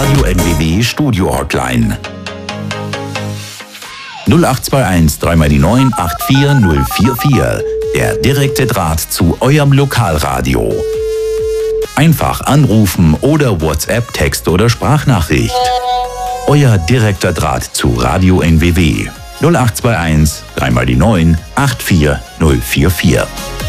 Radio NWW Studio Hotline. 0821 3 die 9 84044. Der direkte Draht zu eurem Lokalradio. Einfach anrufen oder WhatsApp, Text oder Sprachnachricht. Euer direkter Draht zu Radio NWW. 0821 3 die 9 84044.